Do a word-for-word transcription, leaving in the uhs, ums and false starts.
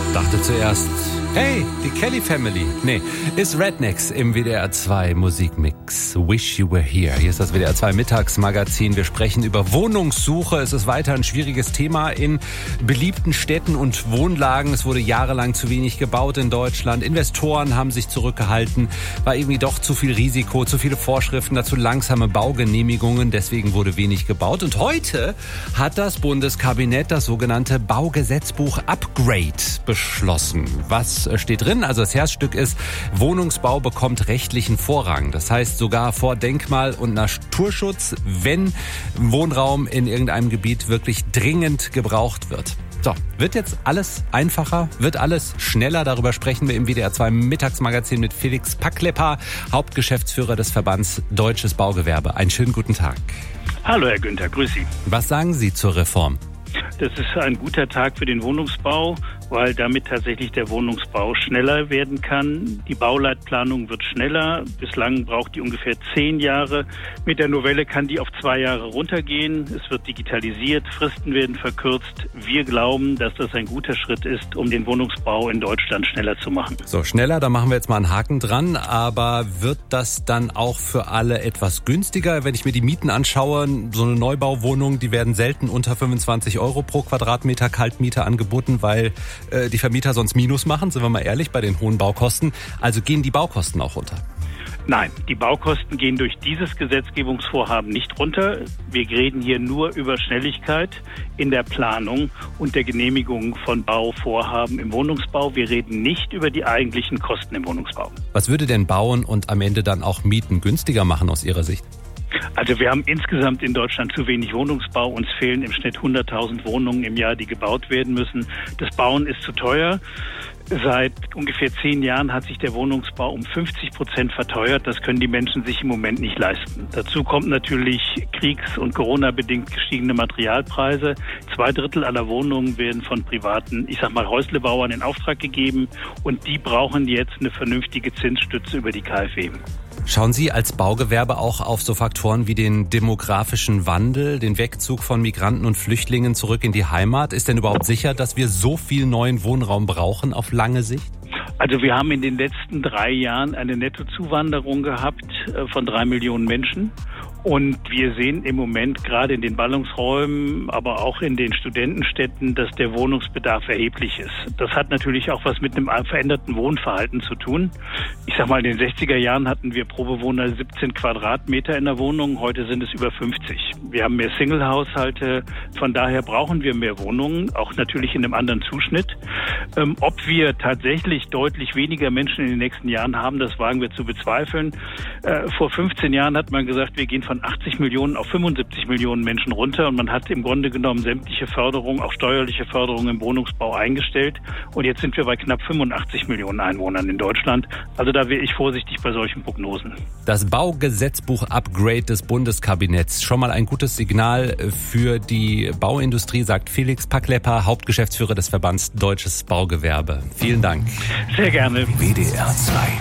Dachte zuerst, hey, die Kelly Family. Nee, ist Rednecks im W D R zwei Musikmix. Wish You Were Here. Hier ist das W D R zwei Mittagsmagazin. Wir sprechen über Wohnungssuche. Es ist weiter ein schwieriges Thema in beliebten Städten und Wohnlagen. Es wurde jahrelang zu wenig gebaut in Deutschland. Investoren haben sich zurückgehalten. War irgendwie doch zu viel Risiko, zu viele Vorschriften, dazu langsame Baugenehmigungen. Deswegen wurde wenig gebaut. Und heute hat das Bundeskabinett das sogenannte Baugesetzbuch Upgrade beschlossen. Was steht drin? Also das Herzstück ist, Wohnungsbau bekommt rechtlichen Vorrang. Das heißt sogar vor Denkmal- und Naturschutz, wenn Wohnraum in irgendeinem Gebiet wirklich dringend gebraucht wird. So, wird jetzt alles einfacher? Wird alles schneller? Darüber sprechen wir im W D R zwei Mittagsmagazin mit Felix Paklepa, Hauptgeschäftsführer des Verbands Deutsches Baugewerbe. Einen schönen guten Tag. Hallo Herr Günther, grüß Sie. Was sagen Sie zur Reform? Das ist ein guter Tag für den Wohnungsbau, weil damit tatsächlich der Wohnungsbau schneller werden kann. Die Bauleitplanung wird schneller. Bislang braucht die ungefähr zehn Jahre. Mit der Novelle kann die auf zwei Jahre runtergehen. Es wird digitalisiert, Fristen werden verkürzt. Wir glauben, dass das ein guter Schritt ist, um den Wohnungsbau in Deutschland schneller zu machen. So, schneller, da machen wir jetzt mal einen Haken dran. Aber wird das dann auch für alle etwas günstiger? Wenn ich mir die Mieten anschaue, so eine Neubauwohnung, die werden selten unter fünfundzwanzig Euro pro Quadratmeter Kaltmiete angeboten, weil äh, die Vermieter sonst Minus machen, sind wir mal ehrlich, bei den hohen Baukosten. Also gehen die Baukosten auch runter? Nein, die Baukosten gehen durch dieses Gesetzgebungsvorhaben nicht runter. Wir reden hier nur über Schnelligkeit in der Planung und der Genehmigung von Bauvorhaben im Wohnungsbau. Wir reden nicht über die eigentlichen Kosten im Wohnungsbau. Was würde denn Bauen und am Ende dann auch Mieten günstiger machen aus Ihrer Sicht? Also wir haben insgesamt in Deutschland zu wenig Wohnungsbau. Uns fehlen im Schnitt hunderttausend Wohnungen im Jahr, die gebaut werden müssen. Das Bauen ist zu teuer. Seit ungefähr zehn Jahren hat sich der Wohnungsbau um fünfzig Prozent verteuert. Das können die Menschen sich im Moment nicht leisten. Dazu kommt natürlich kriegs- und Corona-bedingt gestiegene Materialpreise. Zwei Drittel aller Wohnungen werden von privaten, ich sag mal, Häuslebauern in Auftrag gegeben. Und die brauchen jetzt eine vernünftige Zinsstütze über die K f W. Schauen Sie als Baugewerbe auch auf so Faktoren wie den demografischen Wandel, den Wegzug von Migranten und Flüchtlingen zurück in die Heimat? Ist denn überhaupt sicher, dass wir so viel neuen Wohnraum brauchen auf lange Sicht? Also wir haben in den letzten drei Jahren eine Nettozuwanderung gehabt von drei Millionen Menschen. Und wir sehen im Moment gerade in den Ballungsräumen, aber auch in den Studentenstädten, dass der Wohnungsbedarf erheblich ist. Das hat natürlich auch was mit einem veränderten Wohnverhalten zu tun. Ich sag mal, in den sechziger Jahren hatten wir pro Bewohner siebzehn Quadratmeter in der Wohnung. Heute sind es über fünfzig. Wir haben mehr Single-Haushalte. Von daher brauchen wir mehr Wohnungen, auch natürlich in einem anderen Zuschnitt. Ähm, ob wir tatsächlich deutlich weniger Menschen in den nächsten Jahren haben, das wagen wir zu bezweifeln. Äh, vor fünfzehn Jahren hat man gesagt, wir gehen von achtzig Millionen auf fünfundsiebzig Millionen Menschen runter und man hat im Grunde genommen sämtliche Förderung, auch steuerliche Förderung im Wohnungsbau eingestellt und jetzt sind wir bei knapp fünfundachtzig Millionen Einwohnern in Deutschland. Also da wäre ich vorsichtig bei solchen Prognosen. Das Baugesetzbuch Upgrade des Bundeskabinetts, schon mal ein gutes Signal für die Bauindustrie, sagt Felix Paklepa, Hauptgeschäftsführer des Verbands Deutsches Baugewerbe. Vielen Dank. Sehr gerne. W D R zwei